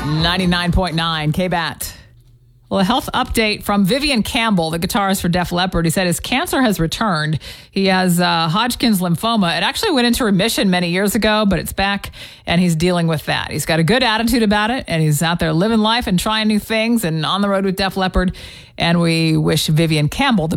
99.9 KBAT. Well, a health update from Vivian Campbell, the guitarist for Def Leppard. He said his cancer has returned. He has Hodgkin's lymphoma. It actually went into remission many years ago, but it's back, and he's dealing with that. He's got a good attitude about it, and he's out there living life and trying new things and on the road with Def Leppard. And we wish Vivian Campbell the